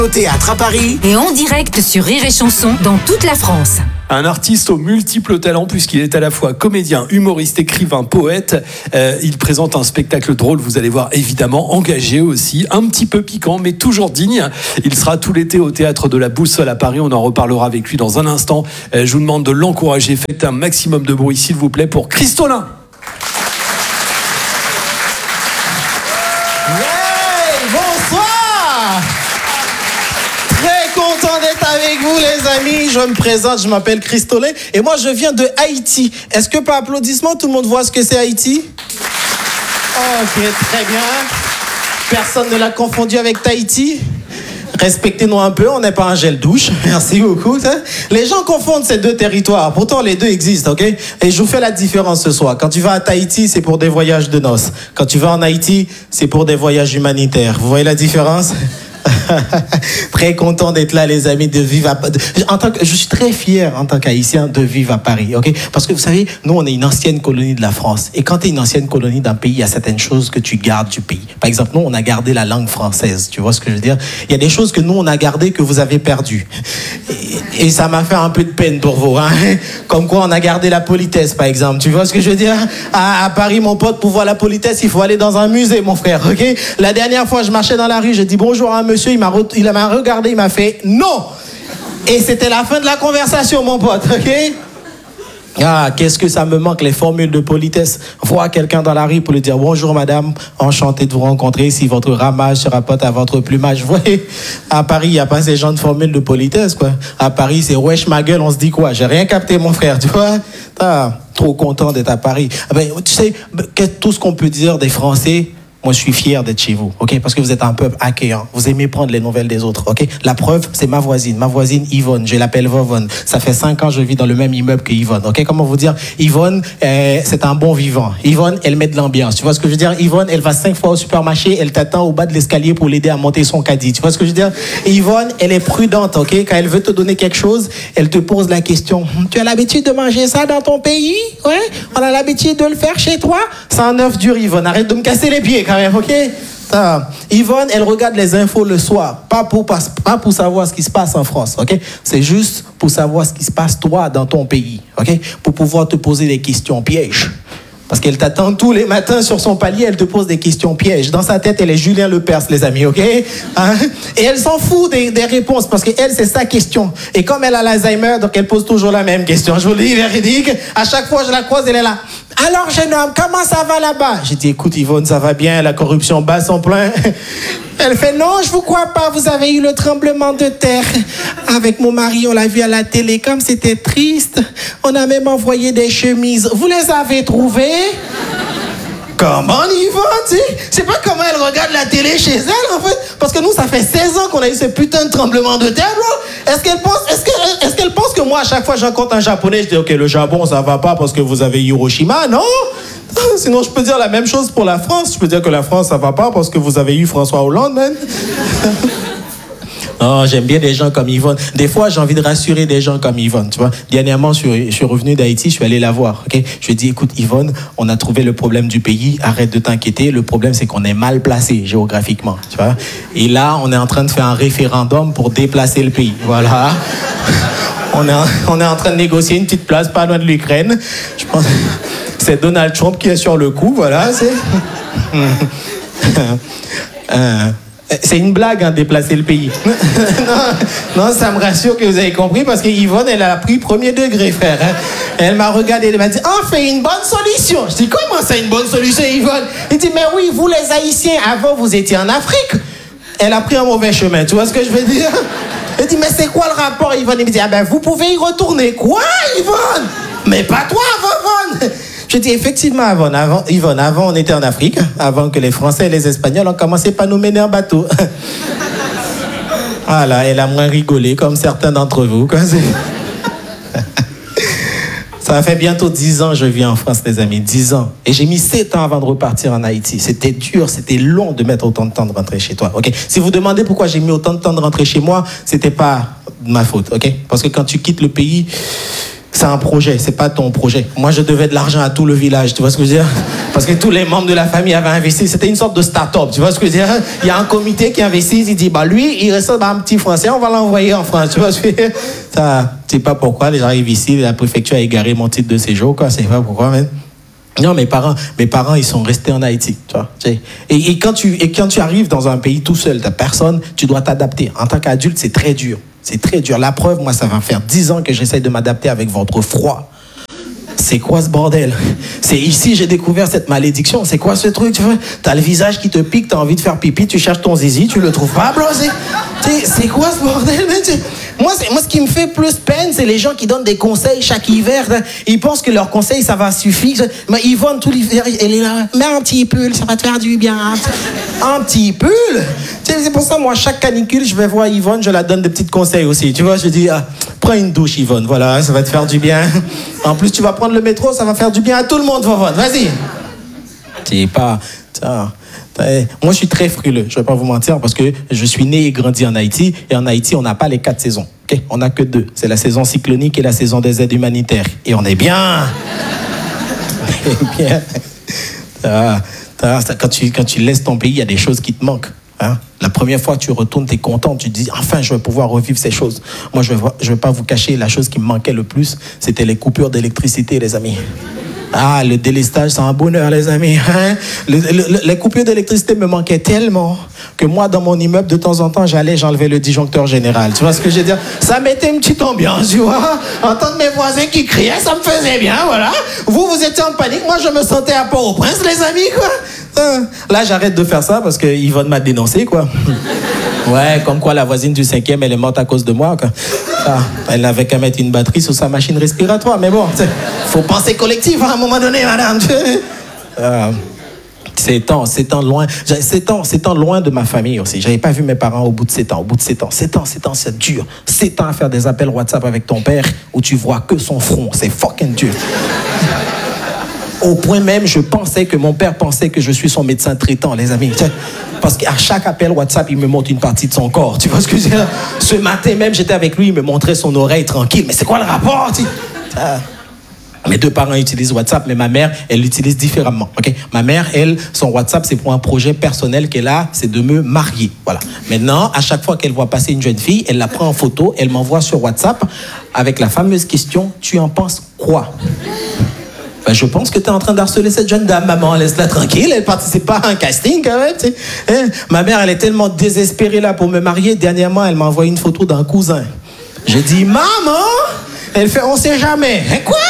Au théâtre à Paris et en direct sur Rire et Chanson dans toute la France. Un artiste aux multiples talents puisqu'il est à la fois comédien, humoriste, écrivain, poète. Il présente un spectacle drôle, vous allez voir, évidemment, engagé aussi, un petit peu piquant, mais toujours digne. Il sera tout l'été au Théâtre de la Boussole à Paris. On en reparlera avec lui dans un instant. Je vous demande de l'encourager. Faites un maximum de bruit, s'il vous plaît, pour Christolin. Avec vous les amis, je me présente, je m'appelle Christolin et moi je viens de Haïti. Est-ce que par applaudissement tout le monde voit ce que c'est Haïti? Ok, très bien. Personne ne l'a confondu avec Tahiti? Respectez-nous un peu, on n'est pas un gel douche. Merci beaucoup. Les gens confondent ces deux territoires, pourtant les deux existent, ok? Et je vous fais la différence ce soir. Quand tu vas à Tahiti, c'est pour des voyages de noces. Quand tu vas en Haïti, c'est pour des voyages humanitaires. Vous voyez la différence? Très content d'être là les amis, de vivre je suis très fier en tant qu'haïtien de vivre à Paris, ok? Parce que vous savez, nous on est une ancienne colonie de la France et quand tu es une ancienne colonie d'un pays, il y a certaines choses que tu gardes du pays. Par exemple, nous on a gardé la langue française, tu vois ce que je veux dire? Il y a des choses que nous on a gardées que vous avez perdues et ça m'a fait un peu de peine pour vous, hein? Comme quoi on a gardé la politesse par exemple, tu vois ce que je veux dire? À Paris mon pote, pour voir la politesse il faut aller dans un musée mon frère, ok? La dernière fois je marchais dans la rue, j'ai dit bonjour à un monsieur, il m'a regardé, il m'a fait non. Et c'était la fin de la conversation, mon pote, ok? Ah, qu'est-ce que ça me manque, les formules de politesse. Voir quelqu'un dans la rue pour lui dire bonjour madame, enchanté de vous rencontrer, si votre ramage se rapporte à votre plumage. Vous voyez, à Paris, il n'y a pas ces genres de formules de politesse, quoi. À Paris, c'est wesh ma gueule, on se dit quoi? J'ai rien capté, mon frère, tu vois? Trop content d'être à Paris. Ben, tu sais, tout ce qu'on peut dire des Français. Moi, je suis fier d'être chez vous, ok? Parce que vous êtes un peuple accueillant. Vous aimez prendre les nouvelles des autres, ok? La preuve, c'est ma voisine Yvonne. Je l'appelle Vovonne. Ça fait 5 ans que je vis dans le même immeuble que Yvonne, ok? Comment vous dire? Yvonne, c'est un bon vivant. Yvonne, elle met de l'ambiance. Tu vois ce que je veux dire? Yvonne, elle va 5 fois au supermarché, elle t'attend au bas de l'escalier pour l'aider à monter son caddie. Tu vois ce que je veux dire? Yvonne, elle est prudente, ok? Quand elle veut te donner quelque chose, elle te pose la question. Tu as l'habitude de manger ça dans ton pays? Ouais? On a l'habitude de le faire chez toi? C'est un œuf dur, Yvonne. Arrête de me casser les pieds quand même, ok? Yvonne, elle regarde les infos le soir, pas pour savoir ce qui se passe en France, ok? C'est juste pour savoir ce qui se passe toi dans ton pays, ok? Pour pouvoir te poser des questions pièges. Parce qu'elle t'attend tous les matins sur son palier, elle te pose des questions pièges. Dans sa tête, elle est Julien Lepers, les amis, ok? Hein? Et elle s'en fout des réponses, parce qu'elle, c'est sa question. Et comme elle a l'Alzheimer, donc elle pose toujours la même question. Je vous le dis, véridique. À chaque fois, je la croise, elle est là. Alors, jeune homme, comment ça va là-bas? J'ai dit, écoute, Yvonne, ça va bien, la corruption bat son plein. Elle fait, non, je vous crois pas, vous avez eu le tremblement de terre. Avec mon mari, on l'a vu à la télé, comme c'était triste. On a même envoyé des chemises. Vous les avez trouvées? Comment, Yvonne, tu sais? Je sais pas comment elle regarde la télé chez elle, en fait. Parce que nous, ça fait 16 ans qu'on a eu ce putain de tremblement de terre, bro. Est-ce qu'elle pense que moi, à chaque fois, je rencontre un Japonais, je dis, ok, le Japon, ça va pas parce que vous avez Hiroshima, non? Sinon, je peux dire la même chose pour la France. Je peux dire que la France, ça va pas parce que vous avez eu François Hollande, man. Non, j'aime bien des gens comme Yvonne. Des fois, j'ai envie de rassurer des gens comme Yvonne, tu vois. Dernièrement, je suis revenu d'Haïti, je suis allé la voir, ok? Je lui ai dit, écoute, Yvonne, on a trouvé le problème du pays, arrête de t'inquiéter. Le problème, c'est qu'on est mal placé géographiquement, tu vois. Et là, on est en train de faire un référendum pour déplacer le pays, voilà. On est en train de négocier une petite place pas loin de l'Ukraine. Je pense que c'est Donald Trump qui est sur le coup, voilà, c'est... C'est une blague, hein, déplacer le pays. non, ça me rassure que vous avez compris, parce que Yvonne, elle a pris premier degré, frère. Hein. Elle m'a regardé, elle m'a dit, enfin, une bonne solution. Je dis, comment ça, une bonne solution, Yvonne? Il dit, mais oui, vous les Haïtiens, avant, vous étiez en Afrique. Elle a pris un mauvais chemin, tu vois ce que je veux dire? Elle dit, mais c'est quoi le rapport, Yvonne? Il me dit, ah ben, vous pouvez y retourner. Quoi, Yvonne? Mais pas toi, Yvonne. Je dis effectivement, Yvonne, avant on était en Afrique, avant que les Français et les Espagnols ont commencé par nous mener en bateau. Voilà, elle a moins rigolé, comme certains d'entre vous. Ça fait bientôt 10 ans que je vis en France, les amis, 10 ans. Et j'ai mis 7 ans avant de repartir en Haïti. C'était dur, c'était long de mettre autant de temps de rentrer chez toi. Okay? Si vous demandez pourquoi j'ai mis autant de temps de rentrer chez moi, c'était pas de ma faute. Okay? Parce que quand tu quittes le pays... C'est un projet, c'est pas ton projet. Moi, je devais de l'argent à tout le village, tu vois ce que je veux dire? Parce que tous les membres de la famille avaient investi. C'était une sorte de start-up, tu vois ce que je veux dire? Il y a un comité qui investit, il dit, bah lui, il reste un petit Français, on va l'envoyer en France, tu vois ce que je veux dire? Ça, je sais pas pourquoi, les gens arrivent ici, la préfecture a égaré mon titre de séjour, quoi, c'est pas pourquoi, même. Non, mes parents, ils sont restés en Haïti, tu vois. Et quand tu arrives dans un pays tout seul, t'as personne, tu dois t'adapter. En tant qu'adulte, c'est très dur. C'est très dur. La preuve, moi, ça va faire 10 ans que j'essaye de m'adapter avec votre froid. C'est quoi ce bordel? C'est ici j'ai découvert cette malédiction. C'est quoi ce truc? Tu vois? T'as le visage qui te pique, t'as envie de faire pipi, tu cherches ton zizi, tu le trouves pas, bro. C'est quoi ce bordel? Moi, ce qui me fait plus peine, c'est les gens qui donnent des conseils chaque hiver. Ils pensent que leurs conseils, ça va suffire. Mais Yvonne, tout l'hiver, elle est là. Mets un petit pull, ça va te faire du bien. Un petit pull? C'est pour ça, moi, chaque canicule, je vais voir Yvonne, je la donne des petits conseils aussi. Tu vois, je dis, prends une douche, Yvonne. Voilà, ça va te faire du bien. En plus, tu vas prendre le métro, ça va faire du bien à tout le monde, Yvonne. Vas-y. C'est pas... Moi, je suis très frileux, je ne vais pas vous mentir, parce que je suis né et grandi en Haïti. Et en Haïti, on n'a pas les 4 saisons. Okay? On n'a que 2. C'est la saison cyclonique et la saison des aides humanitaires. Et on est bien. On est bien. Quand tu laisses ton pays, il y a des choses qui te manquent. Hein? La première fois que tu retournes, tu es content, tu te dis, enfin, je vais pouvoir revivre ces choses. Moi, je vais pas vous cacher, la chose qui me manquait le plus, c'était les coupures d'électricité, les amis. Ah, le délestage, c'est un bonheur, les amis. Hein? Les coupures d'électricité me manquaient tellement que moi, dans mon immeuble, de temps en temps, j'enlevais le disjoncteur général. Tu vois ce que je veux dire? Ça mettait une petite ambiance, tu vois? Entendre mes voisins qui criaient, ça me faisait bien, voilà. Vous étiez en panique, moi, je me sentais à Port-au-Prince, les amis, quoi. Là, j'arrête de faire ça parce que Yvonne m'a dénoncé, quoi. Ouais, comme quoi la voisine du 5e, elle est morte à cause de moi, quoi. Elle n'avait qu'à mettre une batterie sur sa machine respiratoire, mais bon, faut penser collectif à un moment donné, madame. C'est tant loin de ma famille aussi. J'avais pas vu mes parents au bout de 7 ans. 7 ans, c'est dur. 7 ans à faire des appels WhatsApp avec ton père où tu vois que son front. C'est fucking dur. Au point même, je pensais que mon père pensait que je suis son médecin traitant, les amis. Parce qu'à chaque appel WhatsApp, il me montre une partie de son corps. Tu vois ce que je veux dire? Ce matin même, j'étais avec lui, il me montrait son oreille tranquille. Mais c'est quoi le rapport? Mes 2 parents utilisent WhatsApp, mais ma mère, elle l'utilise différemment. Okay? Ma mère, elle, son WhatsApp, c'est pour un projet personnel qu'elle a, c'est de me marier. Voilà. Maintenant, à chaque fois qu'elle voit passer une jeune fille, elle la prend en photo, elle m'envoie sur WhatsApp avec la fameuse question, tu en penses quoi? Ben, je pense que tu es en train d'harceler cette jeune dame, maman, laisse-la tranquille, elle participe pas à un casting quand même. Tu sais. Ma mère, elle est tellement désespérée là pour me marier, dernièrement, elle m'a envoyé une photo d'un cousin. J'ai dit, maman, elle fait, on sait jamais. Hein, quoi?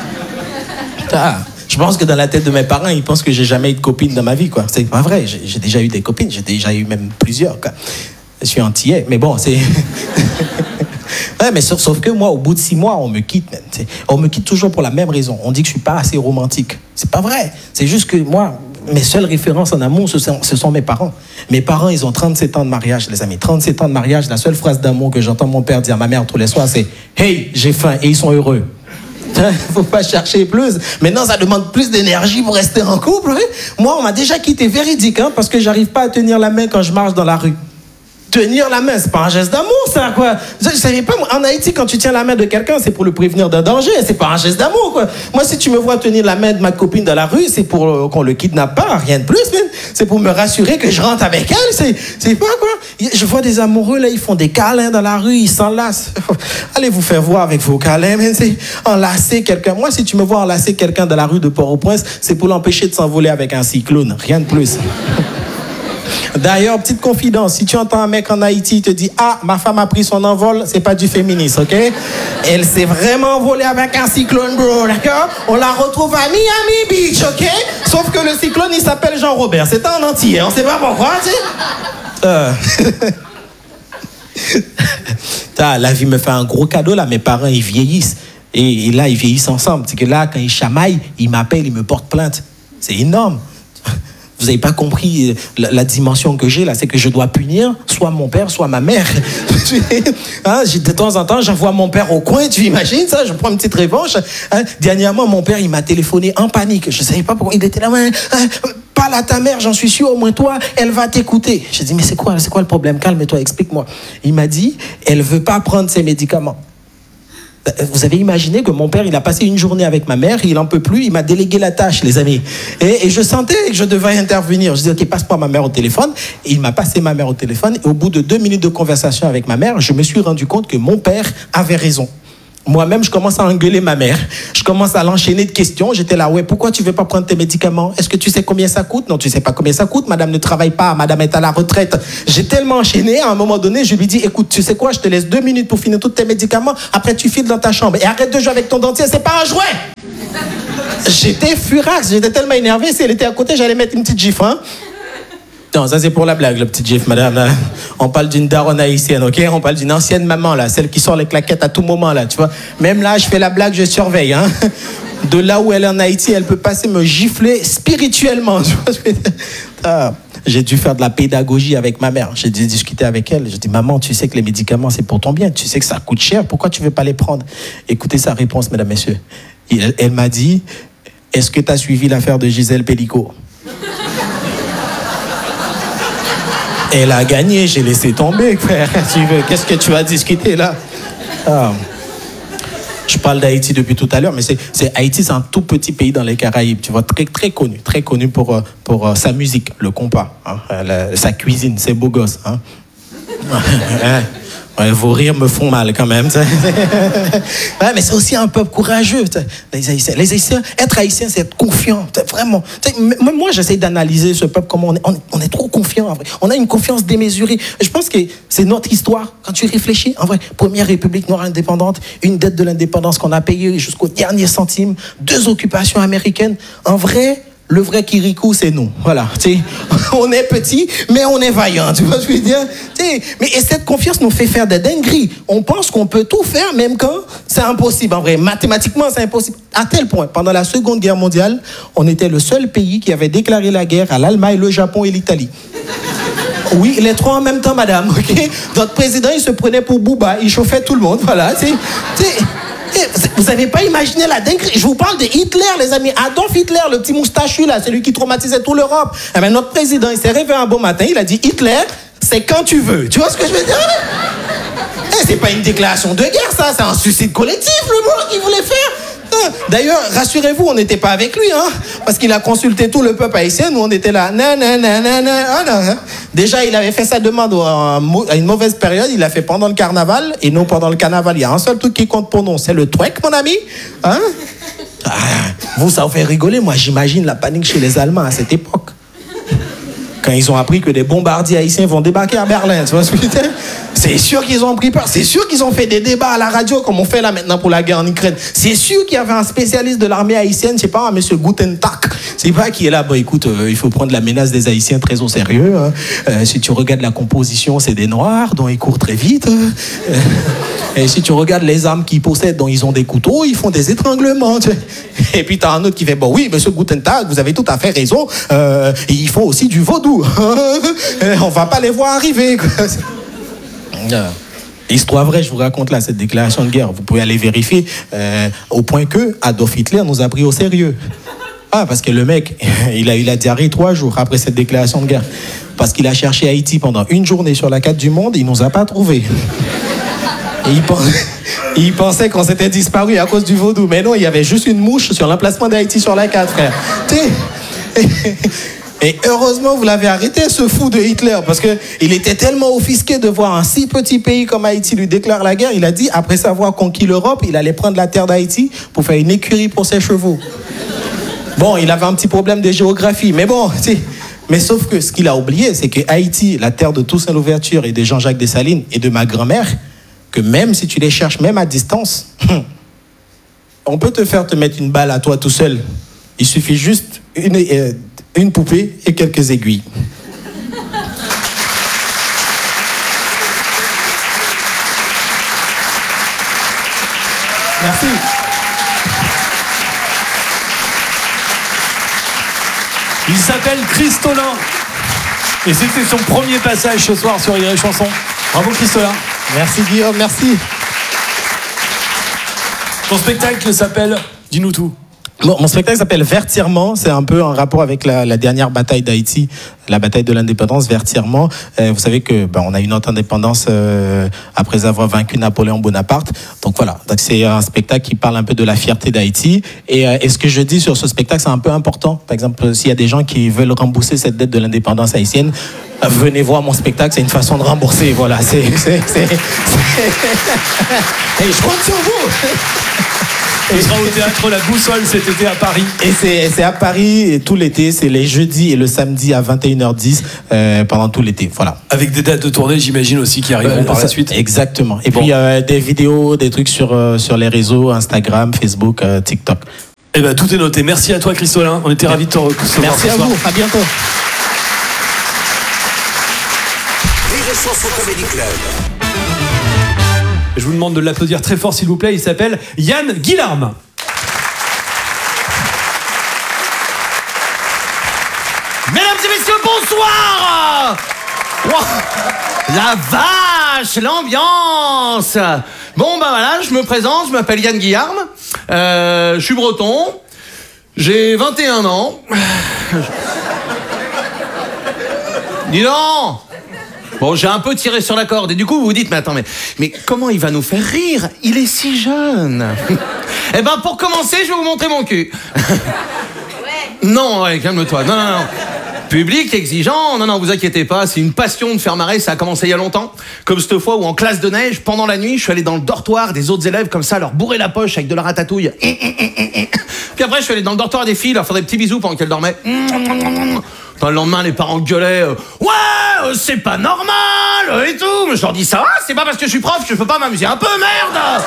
Je pense que dans la tête de mes parents, ils pensent que j'ai jamais eu de copine dans ma vie, quoi. C'est pas vrai, j'ai déjà eu des copines, j'ai déjà eu même plusieurs, quoi. Je suis antillais, mais bon, c'est... Ouais, mais sauf que moi, au bout de 6 mois, on me quitte même. On me quitte toujours pour la même raison. On dit que je suis pas assez romantique. C'est pas vrai. C'est juste que moi, mes seules références en amour, ce sont mes parents. Mes parents, ils ont 37 ans de mariage, les amis. 37 ans de mariage. La seule phrase d'amour que j'entends mon père dire à ma mère tous les soirs, c'est « Hey, j'ai faim » et ils sont heureux. Faut pas chercher plus. Maintenant, ça demande plus d'énergie pour rester en couple. Hein? Moi, on m'a déjà quitté véridique, hein, parce que j'arrive pas à tenir la main quand je marche dans la rue. Tenir la main, c'est pas un geste d'amour, ça, quoi. Je savais pas, en Haïti, quand tu tiens la main de quelqu'un, c'est pour le prévenir d'un danger, c'est pas un geste d'amour, quoi. Moi, si tu me vois tenir la main de ma copine dans la rue, c'est pour qu'on le kidnappe pas, rien de plus, même. C'est pour me rassurer que je rentre avec elle, c'est pas, quoi. Je vois des amoureux, là, ils font des câlins dans la rue, ils s'enlacent. Allez vous faire voir avec vos câlins, même, c'est enlacer quelqu'un. Moi, si tu me vois enlacer quelqu'un dans la rue de Port-au-Prince, c'est pour l'empêcher de s'envoler avec un cyclone, rien de plus. D'ailleurs, petite confidence, si tu entends un mec en Haïti, il te dit « Ah, ma femme a pris son envol », c'est pas du féminisme, ok? Elle s'est vraiment envolée avec un cyclone, bro, d'accord? On la retrouve à Miami Beach, ok? Sauf que le cyclone, il s'appelle Jean-Robert. C'est un entier, on sait pas pourquoi, tu sais? La vie me fait un gros cadeau, là. Mes parents, ils vieillissent. Et là, ils vieillissent ensemble. C'est que là, quand ils chamaillent, ils m'appellent, ils me portent plainte. C'est énorme. Vous n'avez pas compris la dimension que j'ai là, c'est que je dois punir soit mon père, soit ma mère. Hein, de temps en temps, j'envoie mon père au coin, tu imagines ça? Je prends une petite revanche. Hein, dernièrement, mon père, il m'a téléphoné en panique. Je ne savais pas pourquoi. Il était là, parle à ta mère, j'en suis sûr, au moins toi, elle va t'écouter. J'ai dit, mais c'est quoi le problème? Calme-toi, explique-moi. Il m'a dit, elle ne veut pas prendre ses médicaments. Vous avez imaginé que mon père, il a passé une journée avec ma mère, il en peut plus, il m'a délégué la tâche, les amis. Et je sentais que je devais intervenir. Je disais, ok, passe-moi ma mère au téléphone. Et il m'a passé ma mère au téléphone. Et au bout de 2 minutes de conversation avec ma mère, je me suis rendu compte que mon père avait raison. Moi-même, je commence à engueuler ma mère. Je commence à l'enchaîner de questions. J'étais là, ouais, pourquoi tu veux pas prendre tes médicaments? Est-ce que tu sais combien ça coûte? Non, tu sais pas combien ça coûte. Madame ne travaille pas. Madame est à la retraite. J'ai tellement enchaîné. À un moment donné, je lui dis, écoute, tu sais quoi? Je te laisse 2 minutes pour finir tous tes médicaments. Après, tu files dans ta chambre. Et arrête de jouer avec ton dentier. C'est pas un jouet! J'étais furax. J'étais tellement énervé. Si elle était à côté, j'allais mettre une petite gifle, hein. Non, ça c'est pour la blague, le petit gif, madame. Là. On parle d'une daronne haïtienne, ok? On parle d'une ancienne maman, là, celle qui sort les claquettes à tout moment, là, tu vois. Même là, je fais la blague, je surveille, hein. De là où elle est en Haïti, elle peut passer me gifler spirituellement, tu vois. J'ai dû faire de la pédagogie avec ma mère. J'ai dû discuter avec elle. J'ai dit, maman, tu sais que les médicaments, c'est pour ton bien. Tu sais que ça coûte cher. Pourquoi tu ne veux pas les prendre? Écoutez sa réponse, mesdames, messieurs. Elle m'a dit, est-ce que tu as suivi l'affaire de Gisèle Pellico? Elle a gagné, j'ai laissé tomber, frère. Qu'est-ce que tu vas discuter là? Je parle d'Haïti depuis tout à l'heure, mais Haïti, c'est un tout petit pays dans les Caraïbes, tu vois, très connu pour sa musique, le compas, hein, sa cuisine, ses beaux gosses. Hein. Ouais, vos rires me font mal quand même. Ouais, mais c'est aussi un peuple courageux. Les Haïtiens, être haïtien, c'est être confiant. Vraiment. Même moi, j'essaie d'analyser ce peuple, comment on est trop confiant. En vrai. On a une confiance démesurée. Je pense que c'est notre histoire. Quand tu réfléchis, en vrai, première république noire indépendante, une dette de l'indépendance qu'on a payée jusqu'au dernier centime, 2 occupations américaines. En vrai, le vrai Kirikou, c'est nous. Voilà. On est petits, mais on est vaillants. Tu vois ce que je veux dire? Mais cette confiance nous fait faire des dingueries. On pense qu'on peut tout faire, même quand c'est impossible. En vrai, mathématiquement, c'est impossible. À tel point, pendant la Seconde Guerre mondiale, on était le seul pays qui avait déclaré la guerre à l'Allemagne, le Japon et l'Italie. Oui, les 3 en même temps, madame. Okay? Notre président, il se prenait pour Booba. Il chauffait tout le monde. Voilà. Vous n'avez pas imaginé la dinguerie. Je vous parle de Hitler, les amis. Adolf Hitler, le petit moustachu, là, celui qui traumatisait toute l'Europe. Eh bien, notre président, il s'est réveillé un bon matin, il a dit, Hitler, c'est quand tu veux. Tu vois ce que je veux dire? C'est pas une déclaration de guerre, ça. C'est un suicide collectif, le mot qu'il voulait faire. D'ailleurs, rassurez-vous, on n'était pas avec lui, hein, parce qu'il a consulté tout le peuple haïtien. Nous, on était là. Déjà, il avait fait sa demande à une mauvaise période. Il l'a fait pendant le carnaval. Et non, pendant le carnaval, il y a un seul truc qui compte pour nous. C'est le twerk, mon ami. Hein? Vous, ça vous fait rigoler. Moi, j'imagine la panique chez les Allemands à cette époque. Quand ils ont appris que des bombardiers haïtiens vont débarquer à Berlin, tu vois ce que je veux dire? C'est sûr qu'ils ont pris peur. C'est sûr qu'ils ont fait des débats à la radio comme on fait là maintenant pour la guerre en Ukraine. C'est sûr qu'il y avait un spécialiste de l'armée haïtienne, je sais pas, monsieur Gutentag. C'est pas qui est là, bon écoute, il faut prendre la menace des Haïtiens très au sérieux. Hein. Si tu regardes la composition, c'est des Noirs, dont ils courent très vite. Et si tu regardes les armes qu'ils possèdent, dont ils ont des couteaux, ils font des étranglements. Tu vois. Et puis t'as un autre qui fait, bon oui, monsieur Gutentag, vous avez tout à fait raison, ils font aussi du vaudou. On va pas les voir arriver. Histoire vraie, je vous raconte là cette déclaration de guerre. Vous pouvez aller vérifier au point que Adolf Hitler nous a pris au sérieux. Parce que le mec, il a eu la diarrhée 3 jours après cette déclaration de guerre. Parce qu'il a cherché Haïti pendant une journée sur la carte du monde, il nous a pas trouvés. Et il pensait qu'on s'était disparu à cause du vaudou. Mais non, il y avait juste une mouche sur l'emplacement d'Haïti sur la carte, frère. Et heureusement, vous l'avez arrêté, ce fou de Hitler, parce qu'il était tellement offusqué de voir un si petit pays comme Haïti lui déclare la guerre. Il a dit, après avoir conquis l'Europe, il allait prendre la terre d'Haïti pour faire une écurie pour ses chevaux. Bon, il avait un petit problème de géographie, mais bon, mais sauf que ce qu'il a oublié, c'est que Haïti, la terre de Toussaint Louverture et de Jean-Jacques Dessalines et de ma grand-mère, que même si tu les cherches, même à distance, on peut te faire te mettre une balle à toi tout seul. Il suffit juste une poupée et quelques aiguilles. Merci. Il s'appelle Christolin. Et c'était son premier passage ce soir sur Rire et Chanson. Bravo Christolin. Merci Guillaume, merci. Ton spectacle s'appelle, dis-nous tout. Bon, mon spectacle s'appelle Vertirement. C'est un peu en rapport avec la dernière bataille d'Haïti, la bataille de l'indépendance, Vertirement. Vous savez que on a eu notre indépendance après avoir vaincu Napoléon Bonaparte. Donc voilà, donc c'est un spectacle qui parle un peu de la fierté d'Haïti. Et ce que je dis sur ce spectacle, c'est un peu important. Par exemple, s'il y a des gens qui veulent rembourser cette dette de l'indépendance haïtienne, venez voir mon spectacle, c'est une façon de rembourser. Voilà, Et je compte sur vous. Il sera au théâtre La Boussole cet été à Paris. Et c'est à Paris et tout l'été, c'est les jeudis et le samedi à 21h10 pendant tout l'été. Voilà. Avec des dates de tournée, j'imagine aussi, qui arriveront par la suite. Exactement. Et puis des vidéos, des trucs sur les réseaux, Instagram, Facebook, TikTok. Eh ben tout est noté. Merci à toi, Christolin. On était ravis de te recevoir. Merci à vous. À bientôt. Rire et Chanson Comedy Club. Je vous demande de l'applaudir très fort, s'il vous plaît. Il s'appelle Yann Guillarme. Mesdames et messieurs, bonsoir. Wow. La vache, l'ambiance. Bon, ben voilà, je me présente, je m'appelle Yann Guillarme. Je suis breton. J'ai 21 ans. Dis donc. Bon, j'ai un peu tiré sur la corde et du coup vous vous dites, mais attends, mais comment il va nous faire rire? Il est si jeune. Eh ben pour commencer, je vais vous montrer mon cul. Non, ouais, calme-toi. Non. Public exigeant, non, vous inquiétez pas, c'est une passion de faire marrer, ça a commencé il y a longtemps. Comme cette fois où en classe de neige, pendant la nuit, je suis allé dans le dortoir des autres élèves comme ça, leur bourrer la poche avec de la ratatouille. Puis après, je suis allé dans le dortoir des filles, leur faire des petits bisous pendant qu'elles dormaient. Le lendemain, les parents gueulaient ouais, c'est pas normal et tout. Mais je leur dis ça va, c'est pas parce que je suis prof que je peux pas m'amuser un peu, merde.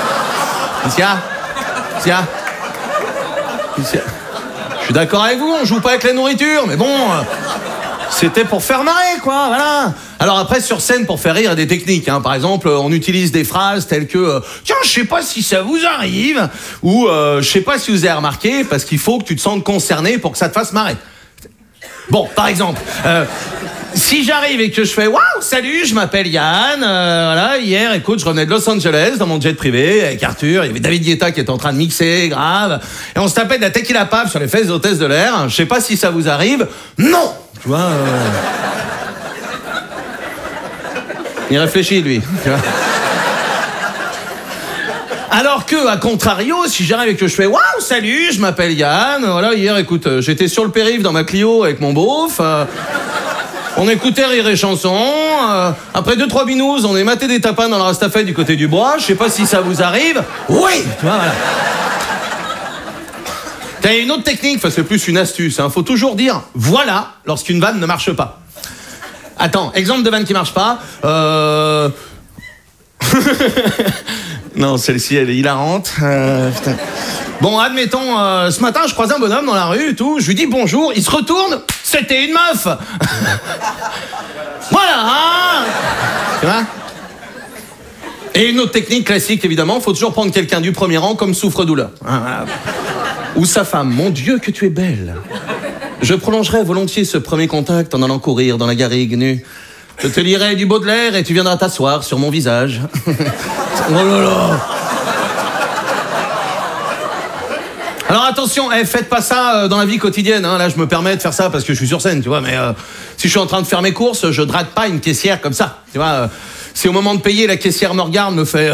Sia. Je suis d'accord avec vous, on joue pas avec la nourriture, mais bon, c'était pour faire marrer, quoi, voilà. Alors après, sur scène, pour faire rire, il y a des techniques, hein. Par exemple, on utilise des phrases telles que tiens, je sais pas si ça vous arrive, ou je sais pas si vous avez remarqué, parce qu'il faut que tu te sentes concerné pour que ça te fasse marrer. Bon, par exemple, si j'arrive et que je fais « Waouh, salut, je m'appelle Yann, voilà, hier, écoute, je revenais de Los Angeles dans mon jet privé avec Arthur, il y avait David Guetta qui était en train de mixer, grave, et on se tapait de la tequila paf sur les fesses d'hôtesse de l'air, je sais pas si ça vous arrive, non !» Tu vois il réfléchit, lui, tu vois. Alors que, à contrario, si j'arrive et que je fais « Waouh, salut, je m'appelle Yann, voilà, hier, écoute, j'étais sur le périph' dans ma Clio avec mon beauf, on écoutait Rire et Chanson, après 2-3 binous, on est maté des tapins dans le Rastafari du côté du bois, je sais pas si ça vous arrive, oui !» Tu vois, voilà. T'as une autre technique, enfin c'est plus une astuce, hein, faut toujours dire « Voilà » lorsqu'une vanne ne marche pas. Attends, exemple de vanne qui marche pas, Non, celle-ci, elle est hilarante. Putain. Bon, admettons, ce matin, je croise un bonhomme dans la rue et tout. Je lui dis bonjour, il se retourne, c'était une meuf. Voilà, hein. Tu vois ? Et une autre technique classique, évidemment, faut toujours prendre quelqu'un du premier rang comme souffre-douleur. Ou sa femme, mon Dieu, que tu es belle. Je prolongerai volontiers ce premier contact en allant courir dans la garrigue nue. Je te lirai du Baudelaire et tu viendras t'asseoir sur mon visage. Oh là là. Alors attention, faites pas ça dans la vie quotidienne. Hein. Là, je me permets de faire ça parce que je suis sur scène, tu vois. Mais si je suis en train de faire mes courses, je drague pas une caissière comme ça. Tu vois. Si au moment de payer, la caissière me regarde, me fait...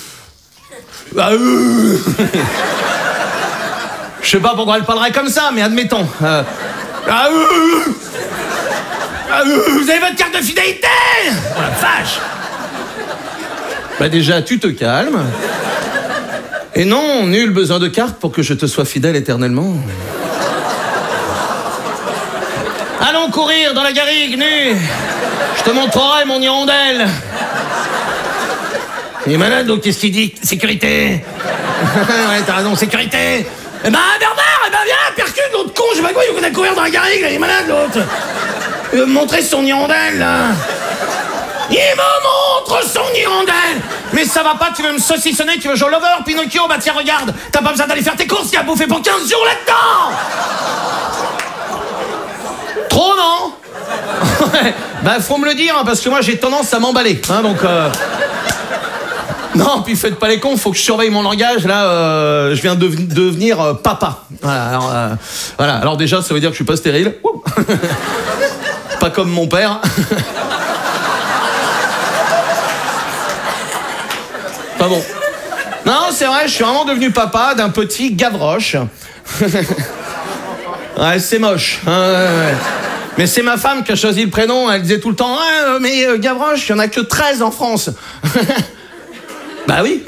Je sais pas pourquoi elle parlerait comme ça, mais admettons. Vous avez votre carte de fidélité? Oh la vache! Bah déjà, tu te calmes. Et non, nul besoin de carte pour que je te sois fidèle éternellement. Allons courir dans la garrigue nue. Je te montrerai mon hirondelle. Il est malade, donc qu'est-ce qu'il dit? Sécurité. Ouais, t'as raison, sécurité. Eh ben, Bernard, viens, percute l'autre con, je sais pas quoi, il va courir dans la garrigue, là, il est malade, l'autre. Il veut me montrer son hirondelle, là. Il me montre son hirondelle. Mais ça va pas, tu veux me saucissonner, tu veux jouer au lover, Pinocchio, bah tiens, regarde, t'as pas besoin d'aller faire tes courses, il y a bouffé pour 15 jours là-dedans. Trop, non? Ouais. Bah, faut me le dire, hein, parce que moi, j'ai tendance à m'emballer, hein, donc... Non, puis faites pas les cons, faut que je surveille mon langage. Là, je viens de devenir papa. Voilà, alors déjà, ça veut dire que je suis pas stérile. Pas comme mon père. Pas bon. Non, c'est vrai, je suis vraiment devenu papa d'un petit Gavroche. Ouais, c'est moche. Ouais. Mais c'est ma femme qui a choisi le prénom. Elle disait tout le temps, ouais, mais Gavroche, il n'y en a que 13 en France. Bah oui.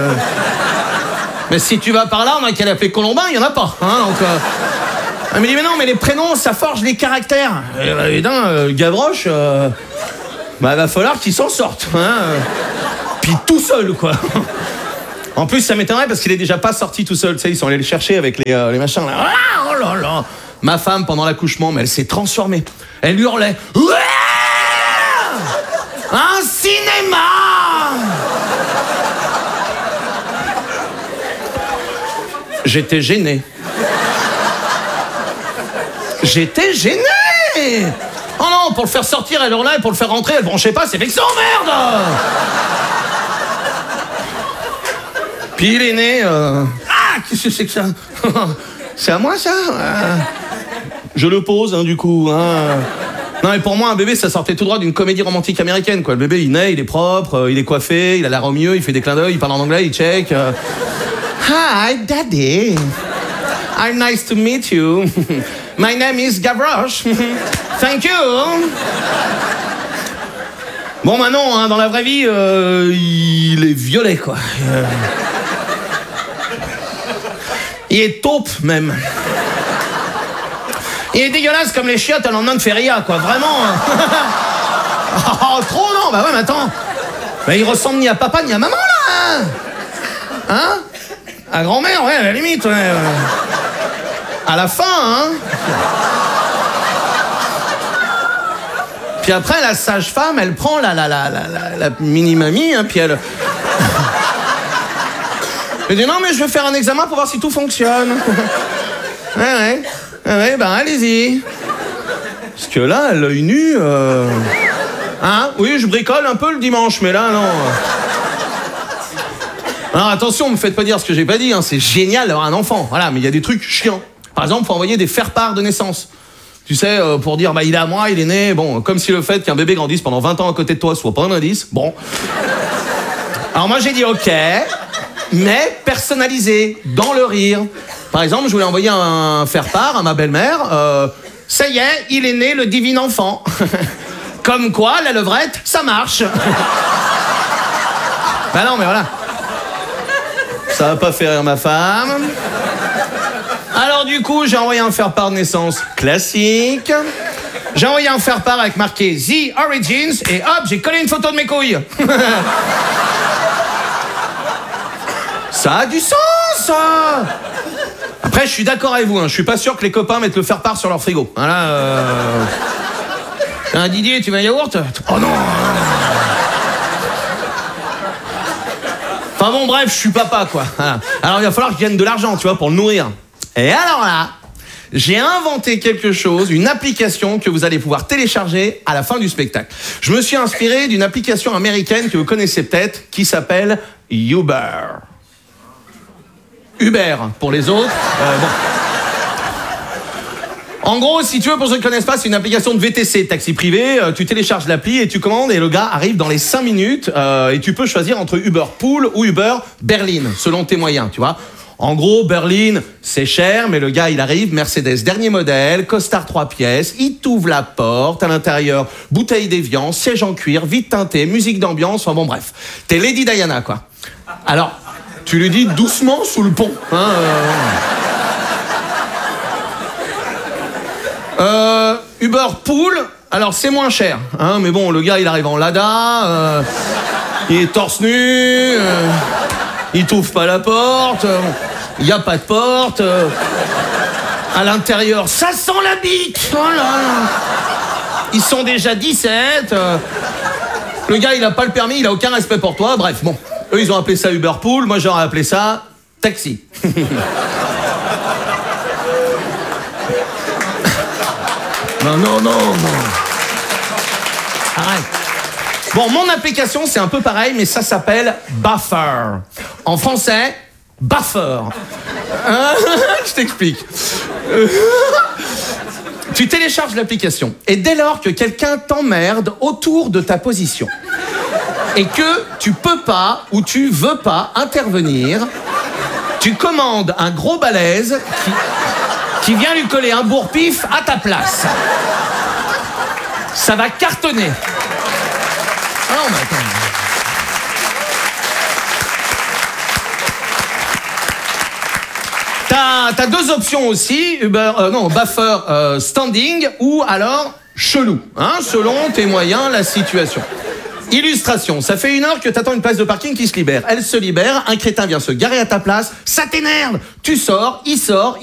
Mais si tu vas par là, on a qu'à l'appeler Colombin, il n'y en a pas. Hein, donc, elle me dit, mais non, mais les prénoms, ça forge les caractères. Et Gavroche, bah va falloir qu'il s'en sorte. Hein, puis tout seul, quoi. En plus, ça m'étonnerait parce qu'il est déjà pas sorti tout seul. Tu sais, ils sont allés le chercher avec les machins là. Ah, oh là là. Ma femme, pendant l'accouchement, mais elle s'est transformée. Elle hurlait. Ouais, un cinéma. J'étais gêné. J'étais gêné. Oh non, pour le faire sortir, elle hurlait, et pour le faire rentrer, elle branchait pas, c'est vexant, merde. Puis il est né... Ah, qu'est-ce que c'est que ça? C'est à moi, ça? Je le pose, hein, du coup. Hein. Non, mais pour moi, un bébé, ça sortait tout droit d'une comédie romantique américaine, quoi. Le bébé, il naît, il est propre, il est coiffé, il a l'air au mieux, il fait des clins d'œil, il parle en anglais, il check. Hi, Daddy. I'm nice to meet you. My name is Gavroche. Thank you. Bon, bah non, hein, dans la vraie vie, il est violet, quoi. Il est taupe, même. Il est dégueulasse comme les chiottes à lendemain de feria, quoi. Vraiment. Oh, trop, non. Bah ouais, mais attends. Bah, il ressemble ni à papa ni à maman, là. Hein? À grand-mère, ouais, à la limite, ouais. À la fin, hein. Puis après, la sage-femme, elle prend la mini-mamie, hein, puis elle... Elle dit, non, mais je vais faire un examen pour voir si tout fonctionne. Ouais, ben allez-y. Parce que là, à l'œil nu... Hein? Oui, je bricole un peu le dimanche, mais là, non. Alors attention, me faites pas dire ce que j'ai pas dit, hein. C'est génial d'avoir un enfant. Voilà, mais il y a des trucs chiants. Par exemple, faut envoyer des faire-part de naissance. Tu sais, pour dire, bah il est à moi, il est né. Bon, comme si le fait qu'un bébé grandisse pendant 20 ans à côté de toi soit pas un indice. Bon. Alors moi, j'ai dit, ok... mais personnalisé, dans le rire. Par exemple, je voulais envoyer un faire-part à ma belle-mère. Ça y est, il est né le divin enfant. Comme quoi, la levrette, ça marche. Bah non, mais voilà. Ça va pas faire rire ma femme. Alors du coup, j'ai envoyé un faire-part de naissance classique. J'ai envoyé un faire-part avec marqué The Origins et hop, j'ai collé une photo de mes couilles. Ça a du sens, ça. Après, je suis d'accord avec vous, hein. Je suis pas sûr que les copains mettent le faire-part sur leur frigo. Voilà, Hein, Didier, tu veux un yaourt? Oh non. Enfin bon, bref, je suis papa, quoi. Voilà. Alors, il va falloir que je gagne de l'argent, tu vois, pour le nourrir. Et alors là, j'ai inventé quelque chose, une application que vous allez pouvoir télécharger à la fin du spectacle. Je me suis inspiré d'une application américaine que vous connaissez peut-être, qui s'appelle Uber. Uber, pour les autres. Bon. En gros, si tu veux, pour ceux qui ne connaissent pas, c'est une application de VTC, taxi privé. Tu télécharges l'appli et tu commandes et le gars arrive dans les 5 minutes et tu peux choisir entre Uber Pool ou Uber Berlin, selon tes moyens, tu vois. En gros, Berlin, c'est cher, mais le gars, il arrive, Mercedes, dernier modèle, costard 3 pièces, il t'ouvre la porte, à l'intérieur, bouteille d'évian, siège en cuir, vite teinté, musique d'ambiance, enfin bon, bref. T'es Lady Diana, quoi. Alors, tu lui dis doucement sous le pont, hein, Uber Pool, alors c'est moins cher, hein, mais bon, le gars, il arrive en Lada, il est torse nu, il t'ouvre pas la porte, il n'y a pas de porte, à l'intérieur, ça sent la bite, oh là là. Ils sont déjà 17, le gars, il a pas le permis, il a aucun respect pour toi, bref, bon, eux, ils ont appelé ça Uber Pool, moi, j'aurais appelé ça taxi. Non. Arrête. Bon, mon application, c'est un peu pareil, mais ça s'appelle Buffer. En français, Buffer. Je t'explique. Tu télécharges l'application et dès lors que quelqu'un t'emmerde autour de ta position et que tu peux pas ou tu veux pas intervenir, tu commandes un gros balèze qui vient lui coller un bourre-pif à ta place. Ça va cartonner. Ah non, mais attends. T'as deux options aussi, Buffer standing ou alors chelou, hein, selon tes moyens, la situation. Illustration, ça fait 1 heure que t'attends une place de parking qui se libère. Elle se libère, un crétin vient se garer à ta place, ça t'énerve. Tu sors, il sort.